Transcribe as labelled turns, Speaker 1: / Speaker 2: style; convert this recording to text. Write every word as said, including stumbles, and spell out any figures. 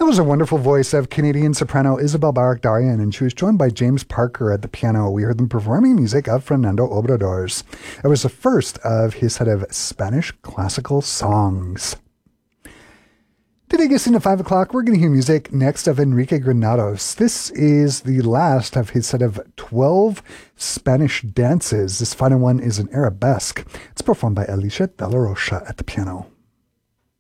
Speaker 1: was a wonderful voice of Canadian soprano Isabel Barak-Darian, and she was joined by James Parker at the piano. We heard them performing music of Fernando Obrador's. It was the first of his set of Spanish classical songs. Today, guessing at five o'clock, we're going to hear music next of Enrique Granados. This is the last of his set of twelve Spanish dances. This final one is an arabesque. It's performed by Alicia De La Rocha at the piano.